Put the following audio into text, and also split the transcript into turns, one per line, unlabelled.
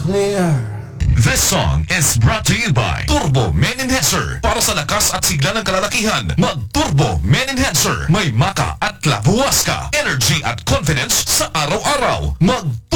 clear.
This song is brought to you by Turbo Men Enhancer. Para sa lakas at sigla ng kalalakihan, mag-Turbo Men Enhancer. May maka at labuwas ka. Energy at confidence sa araw-araw. Mag